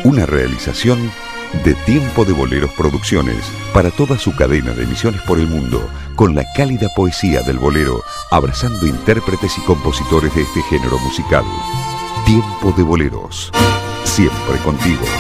Una realización de Tiempo de Boleros Producciones para toda su cadena de emisiones por el mundo, con la cálida poesía del bolero, abrazando intérpretes y compositores de este género musical. Tiempo de Boleros, siempre contigo.